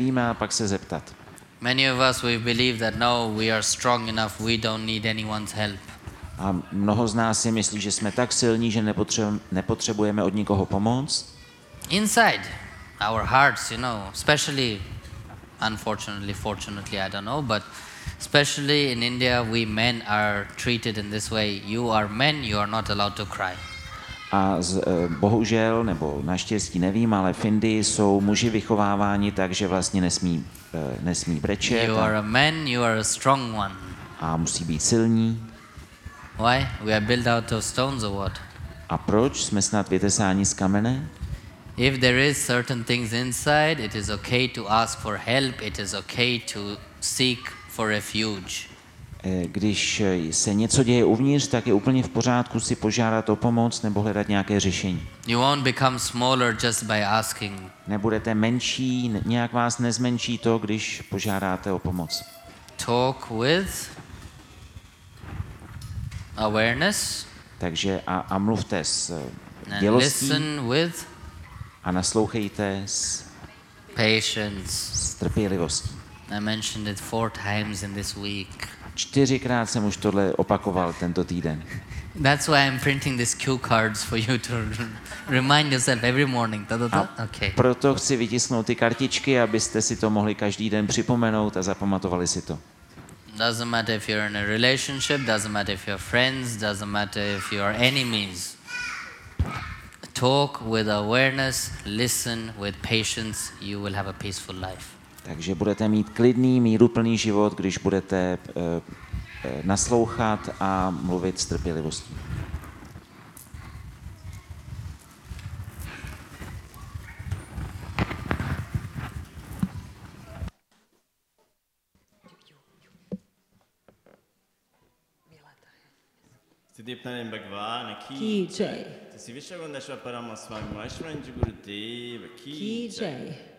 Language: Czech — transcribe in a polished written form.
nevíme a pak se zeptat. Many of us, we believe that no, we are strong enough, we don't need anyone's help. A mnoho z nás si myslí, že jsme tak silní, že nepotřebujeme od nikoho pomoc. Inside our hearts, you know, especially, unfortunately, fortunately, I don't know, but especially in India, we men are treated in this way. You are men, you are not allowed to cry. A bohužel, nebo naštěstí nevím, ale v Indii jsou muži vychováváni tak, že vlastně nesmí brečet. You are a man, you are a strong one. A musí být silní. Why? We are built out of stones or what? A proč? Jsme snad vytesáni z kamene? If there is certain things inside, it is okay to ask for help, it is okay to seek for refuge. Když se něco děje uvnitř, tak je úplně v pořádku si požádat o pomoc nebo hledat nějaké řešení. You won't become smaller just by asking. Nebudete menší, nějak vás nezmenší to, když požádáte o pomoc. Talk with awareness. Takže a mluvte s And dělostí listen with a naslouchejte s patience. trpělivostí. I mentioned it 4 times in this week. 4krát jsem už tohle opakoval tento týden. That's why I'm printing these cue cards for you to remind yourself every morning. Okay. Proto chci vytisknout ty kartičky, abyste si to mohli každý den připomenout a zapamatovali si to. Doesn't matter if you're in a relationship, doesn't matter if you're friends, doesn't matter if you are enemies. Talk with awareness, listen with patience, you will have a peaceful life. Takže budete mít klidný, míruplný život, když budete naslouchat a mluvit s trpělivostí. Siddhipnane Bhagwan Ki Jai. Sivishagondashwa Paramaswami Vaishvanji Gurudev Ki Jai.